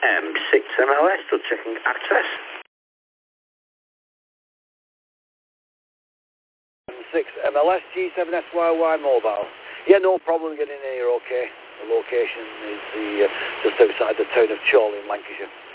M6 MLS, still checking access. M6 MLS, G7SYY mobile. Yeah, no problem getting in here, okay. The location is just outside the town of Chorley in Lancashire.